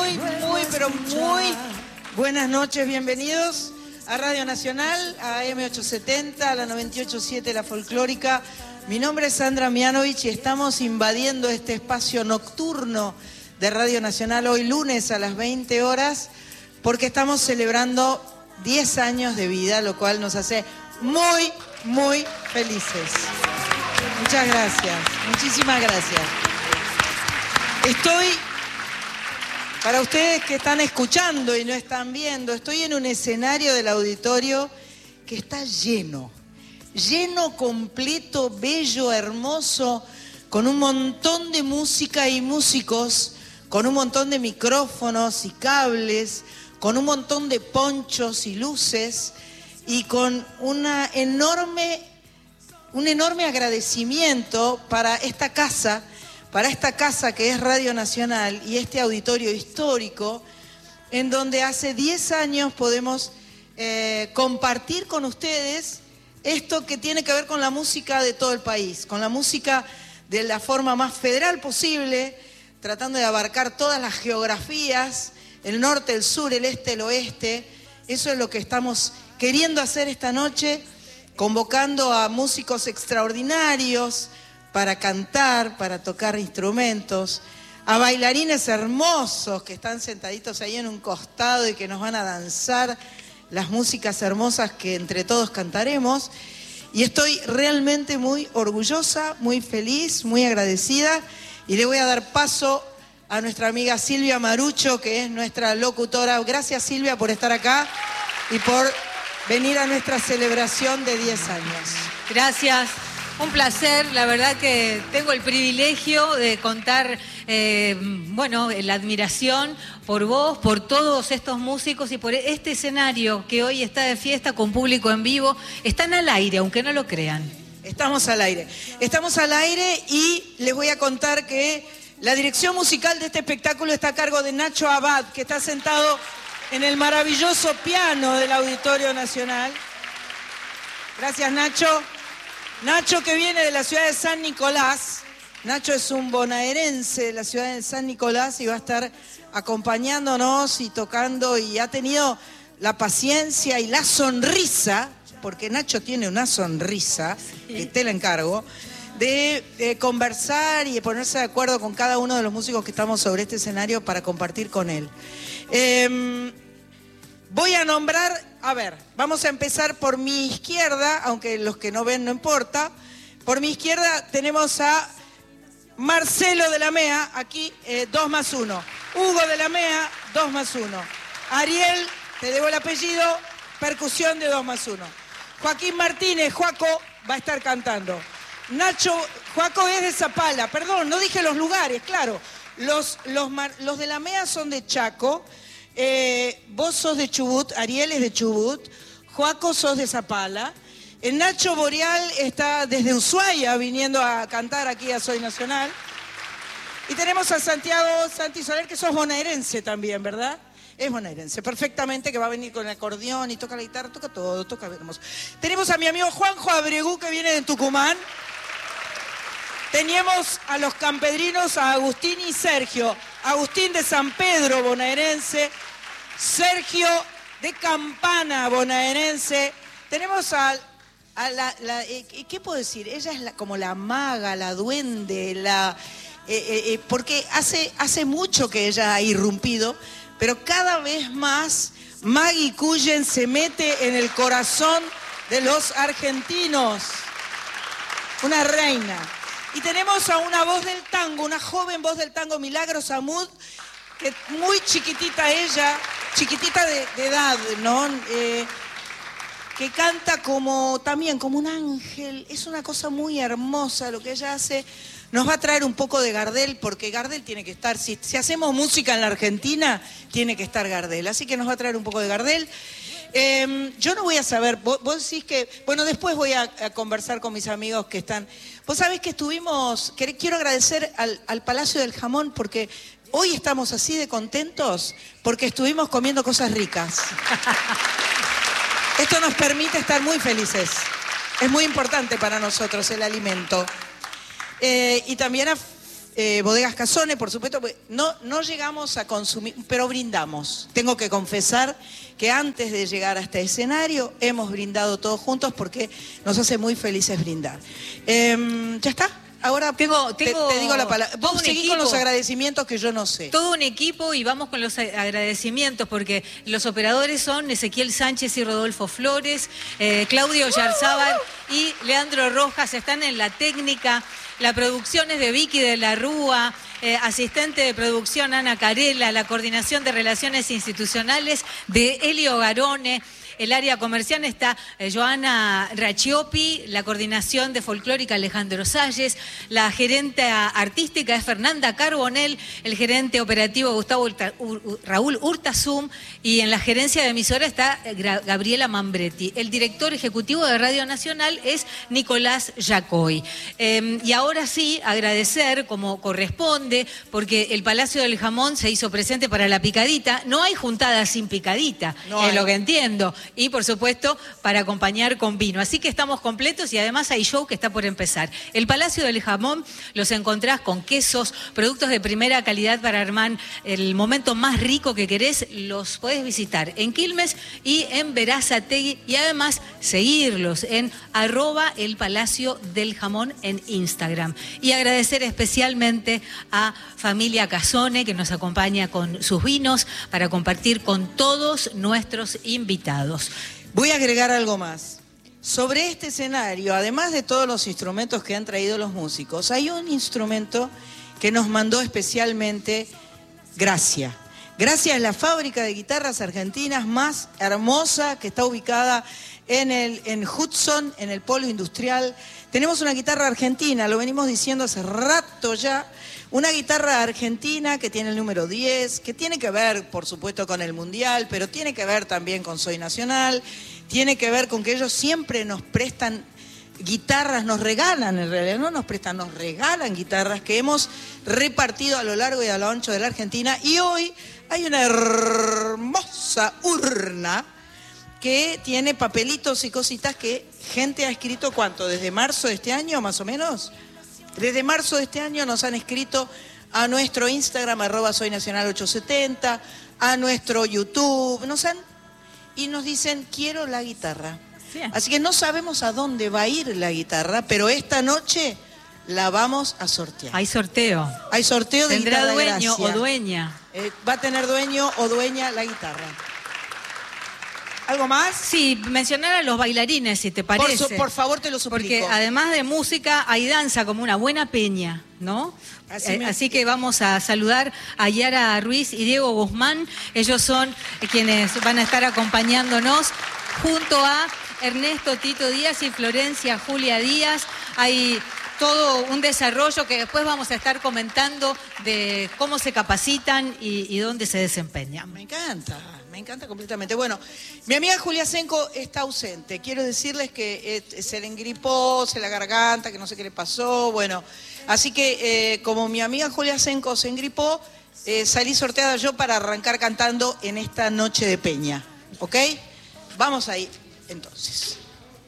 pero muy buenas noches, bienvenidos a Radio Nacional, a M870, a la 98.7, la folclórica. Mi nombre es Sandra Mianovich y estamos invadiendo este espacio nocturno de Radio Nacional hoy lunes a las 20 horas porque estamos celebrando 10 años de vida, lo cual nos hace muy felices. Muchas gracias, muchísimas gracias. Estoy, para ustedes que están escuchando y no están viendo, estoy en un escenario del auditorio que está lleno completo, bello, hermoso, con un montón de música y músicos, con un montón de micrófonos y cables, con un montón de ponchos y luces y con un enorme agradecimiento para esta casa que es Radio Nacional y este auditorio histórico, en donde hace 10 años podemos compartir con ustedes esto que tiene que ver con la música de todo el país, con la música de la forma más federal posible, tratando de abarcar todas las geografías, el norte, el sur, el este, el oeste. Eso es lo que estamos queriendo hacer esta noche, convocando a músicos extraordinarios para cantar, para tocar instrumentos, a bailarines hermosos que están sentaditos ahí en un costado y que nos van a danzar las músicas hermosas que entre todos cantaremos. Y estoy realmente muy orgullosa, muy feliz, muy agradecida, y le voy a dar paso a nuestra amiga Silvia Marucho, que es nuestra locutora. Gracias, Silvia, por estar acá y por venir a nuestra celebración de 10 años. Gracias. Un placer, la verdad que tengo el privilegio de contar, la admiración por vos, por todos estos músicos y por este escenario que hoy está de fiesta con público en vivo. Están al aire, aunque no lo crean. Estamos al aire y les voy a contar que la dirección musical de este espectáculo está a cargo de Nacho Abad, que está sentado en el maravilloso piano del Auditorio Nacional. Gracias, Nacho. Nacho, que viene de la ciudad de San Nicolás. Nacho es un bonaerense de la ciudad de San Nicolás y va a estar acompañándonos y tocando, y ha tenido la paciencia y la sonrisa, porque Nacho tiene una sonrisa, que te la encargo, de conversar y de ponerse de acuerdo con cada uno de los músicos que estamos sobre este escenario para compartir con él. Voy a nombrar, vamos a empezar por mi izquierda, aunque los que no ven no importa. Por mi izquierda tenemos a Marcelo de la Mea, aquí 2 más 1. Hugo de la Mea, 2 más 1. Ariel, te debo el apellido, percusión de 2 más 1. Joaquín Martínez, Joaco, va a estar cantando. Nacho, Joaco es de Zapala, perdón, no dije los lugares, claro. Los de la Mea son de Chaco. Vos sos de Chubut, Ariel es de Chubut, Joaco sos de Zapala, Nacho Boreal está desde Ushuaia viniendo a cantar aquí a Soy Nacional, y tenemos a Santi Soler, que sos bonaerense también, ¿verdad? Es bonaerense, perfectamente, que va a venir con el acordeón y toca la guitarra, toca todo, toca hermoso. Tenemos a mi amigo Juanjo Abregú, que viene de Tucumán. Teníamos a los campedrinos, a Agustín y Sergio. Agustín de San Pedro, bonaerense. Sergio de Campana, bonaerense. Tenemos ¿qué puedo decir? Ella es como la maga, la duende, porque hace mucho que ella ha irrumpido, pero cada vez más Maggie Cullen se mete en el corazón de los argentinos. Una reina. Y tenemos a una voz del tango, una joven voz del tango, Milagros Amud, que muy chiquitita ella, chiquitita de edad, ¿no? Que canta también como un ángel. Es una cosa muy hermosa lo que ella hace. Nos va a traer un poco de Gardel, porque Gardel tiene que estar, si hacemos música en la Argentina, tiene que estar Gardel. Así que nos va a traer un poco de Gardel. Yo no voy a saber, vos decís que, bueno, después voy a conversar con mis amigos que están. Vos sabés que quiero agradecer al Palacio del Jamón, porque hoy estamos así de contentos, porque estuvimos comiendo cosas ricas. Esto nos permite estar muy felices. Es muy importante para nosotros el alimento. Y también a Bodegas Casone, por supuesto, no llegamos a consumir, pero brindamos. Tengo que confesar que antes de llegar a este escenario hemos brindado todos juntos porque nos hace muy felices brindar. ¿Ya está? Ahora te digo la palabra. Vos seguís con los agradecimientos que yo no sé. Todo un equipo y vamos con los agradecimientos porque los operadores son Ezequiel Sánchez y Rodolfo Flores, Claudio Yarzábal y Leandro Rojas están en la técnica. La producción es de Vicky de la Rúa, asistente de producción Ana Carela, la coordinación de relaciones institucionales de Elio Garone. El área comercial está Joana Rachiopi, la coordinación de folclórica Alejandro Salles, la gerente artística es Fernanda Carbonell, el gerente operativo Gustavo Raúl Urtasum y en la gerencia de emisora está Gabriela Mambretti. El director ejecutivo de Radio Nacional es Nicolás Yacoy. Y ahora sí, agradecer como corresponde, porque el Palacio del Jamón se hizo presente para la picadita. No hay juntada sin picadita, es lo que entiendo. Y, por supuesto, para acompañar con vino. Así que estamos completos y además hay show que está por empezar. El Palacio del Jamón los encontrás con quesos, productos de primera calidad para armar el momento más rico que querés. Los podés visitar en Quilmes y en Berazategui y además seguirlos en @elpalaciodelJamón en Instagram. Y agradecer especialmente a Familia Casone que nos acompaña con sus vinos para compartir con todos nuestros invitados. Voy a agregar algo más. Sobre este escenario, además de todos los instrumentos que han traído los músicos, hay un instrumento que nos mandó especialmente Gracia. Gracia es la fábrica de guitarras argentinas más hermosa que está ubicada en Hudson, en el polo industrial. Tenemos una guitarra argentina, lo venimos diciendo hace rato ya, una guitarra argentina que tiene el número 10, que tiene que ver, por supuesto, con el Mundial, pero tiene que ver también con Soy Nacional, tiene que ver con que ellos siempre nos prestan guitarras, nos regalan, en realidad no nos prestan, nos regalan guitarras que hemos repartido a lo largo y a lo ancho de la Argentina. Y hoy hay una hermosa urna que tiene papelitos y cositas que gente ha escrito, ¿cuánto? ¿Desde marzo de este año, más o menos? Desde marzo de este año nos han escrito a nuestro Instagram, @soynacional870, a nuestro YouTube, y nos dicen, quiero la guitarra. Sí. Así que no sabemos a dónde va a ir la guitarra, pero esta noche la vamos a sortear. Hay sorteo. Hay sorteo de guitarra. ¿Tendrá dueño o dueña? Va a tener dueño o dueña la guitarra. ¿Algo más? Sí, mencionar a los bailarines, si te parece. Por favor, te lo suplico. Porque además de música, hay danza como una buena peña, ¿no? Así que vamos a saludar a Yara Ruiz y Diego Guzmán. Ellos son quienes van a estar acompañándonos junto a Ernesto Tito Díaz y Florencia Julia Díaz. Hay todo un desarrollo que después vamos a estar comentando de cómo se capacitan y dónde se desempeñan. Me encanta completamente. Bueno, mi amiga Julia Senco está ausente. Quiero decirles que se le engripó, se la garganta, que no sé qué le pasó. Bueno, así que como mi amiga Julia Senco se engripó, salí sorteada yo para arrancar cantando en esta noche de peña. ¿Ok? Vamos ahí, entonces.